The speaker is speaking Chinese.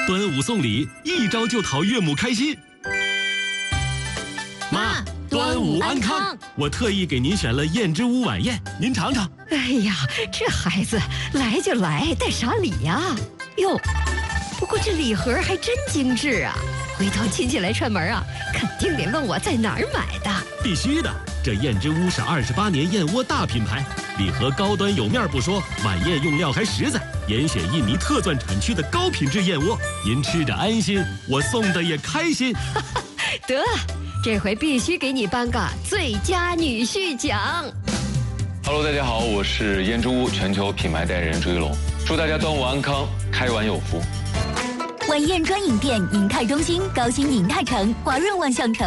端午送礼，一招就讨岳母开心。妈，端午安康！我特意给您选了燕之屋晚宴，您尝尝。 哎呀，这孩子来就来，带啥礼呀？哟，不过这礼盒还真精致啊！回头亲戚来串门啊，肯定得问我在哪儿买的。 必须的，这燕之屋是28年燕窝大品牌，礼盒高端有面不说，晚宴用料还实在，严选印尼特钻产区的高品质燕窝，您吃着安心，我送的也开心。 得，这回必须给你颁个最佳女婿奖。 Hello， 大家好，我是燕之屋全球品牌代言人朱一龙，祝大家端午安康，开碗有福。 晚宴专营店银泰中心、高新银泰城、华润万象城。